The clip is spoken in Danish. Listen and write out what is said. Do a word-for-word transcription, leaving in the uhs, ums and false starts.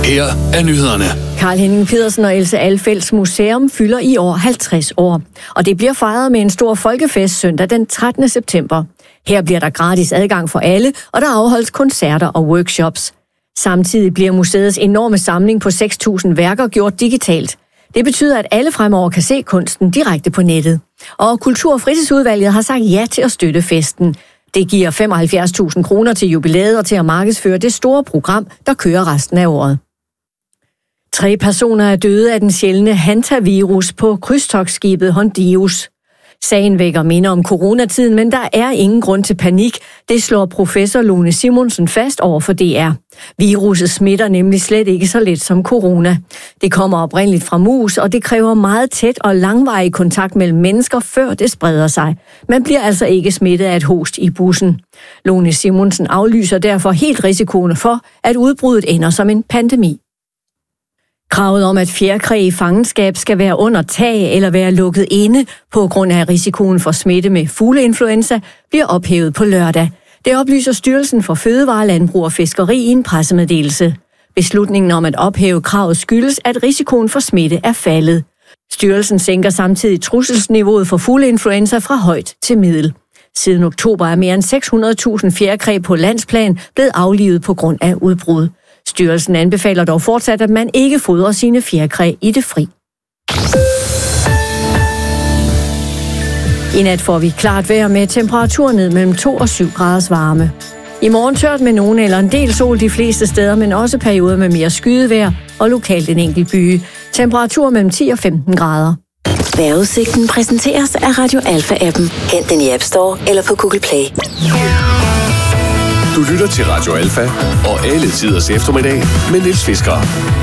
Her er nyhederne. Carl Henning Pedersen og Else Alfelds Museum fylder i år halvtreds år. Og det bliver fejret med en stor folkefest søndag den trettende september. Her bliver der gratis adgang for alle, og der afholdes koncerter og workshops. Samtidig bliver museets enorme samling på seks tusind værker gjort digitalt. Det betyder, at alle fremover kan se kunsten direkte på nettet. Og Kultur- og Fritidsudvalget har sagt ja til at støtte festen. Det giver femoghalvfjerds tusind kroner til jubilæet og til at markedsføre det store program, der kører resten af året. Tre personer er døde af den sjældne hantavirus på krydstogtskibet Hondius. Sagen vækker minder om coronatiden, men der er ingen grund til panik. Det slår professor Lone Simonsen fast over for D R. Viruset smitter nemlig slet ikke så let som corona. Det kommer oprindeligt fra mus, og det kræver meget tæt og langvarig kontakt mellem mennesker, før det spreder sig. Man bliver altså ikke smittet af et host i bussen. Lone Simonsen aflyser derfor helt risikoen for, at udbruddet ender som en pandemi. Kravet om, at fjerkræ i fangenskab skal være under tag eller være lukket inde på grund af risikoen for smitte med fugleinfluenza, bliver ophævet på lørdag. Det oplyser Styrelsen for Fødevare, Landbrug og Fiskeri i en pressemeddelelse. Beslutningen om at ophæve kravet skyldes, at risikoen for smitte er faldet. Styrelsen sænker samtidig trusselsniveauet for fugleinfluenza fra højt til middel. Siden oktober er mere end seks hundrede tusind fjerkræ på landsplan blevet aflivet på grund af udbrud. Styrelsen anbefaler dog fortsat, at man ikke fodrer sine fjerkræ i det fri. I nat får vi klart vejr med temperatur ned mellem to og syv graders varme. I morgen tørt med nogen eller en del sol de fleste steder, men også perioder med mere skydevejr og lokalt en enkelt byge. Temperatur mellem ti og femten grader. Vejrudsigten præsenteres af Radio Alfa-appen. Hent den i App Store eller på Google Play. Du lytter til Radio Alfa og alle tiders eftermiddag med Niels Fisker.